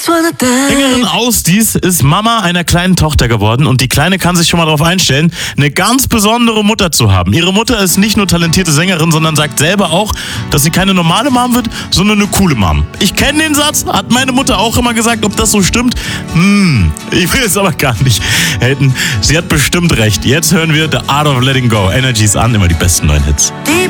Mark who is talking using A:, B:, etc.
A: Sängerin Ausdies ist Mama einer kleinen Tochter geworden und die Kleine kann sich schon mal darauf einstellen, eine ganz besondere Mutter zu haben. Ihre Mutter ist nicht nur talentierte Sängerin, sondern sagt selber auch, dass sie keine normale Mom wird, sondern eine coole Mom. Ich kenne den Satz, hat meine Mutter auch immer gesagt. Ob das so stimmt? Ich will es aber gar nicht haten. Sie hat bestimmt recht. Jetzt hören wir The Art of Letting Go. Energy ist an, immer die besten neuen Hits.
B: Deep